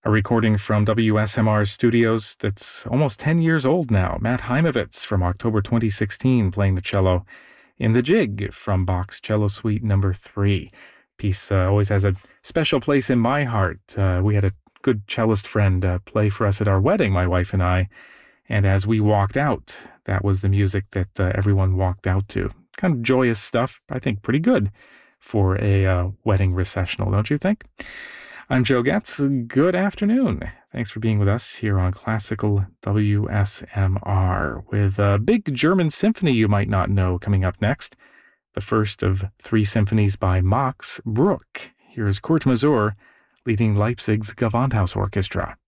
A recording from WSMR Studios that's almost 10 years old now. Matt Heimovitz from October 2016 playing the cello in The Jig from Bach's Cello Suite No. 3. Piece always has a special place in my heart. We had a good cellist friend play for us at our wedding, my wife and I, and as we walked out, that was the music that everyone walked out to. Kind of joyous stuff, I think pretty good for a wedding recessional, don't you think? I'm Joe Getz. Good afternoon. Thanks for being with us here on Classical WSMR with a big German symphony you might not know coming up next. The first of 3 symphonies by Max Bruch. Here is Kurt Masur leading Leipzig's Gewandhaus Orchestra.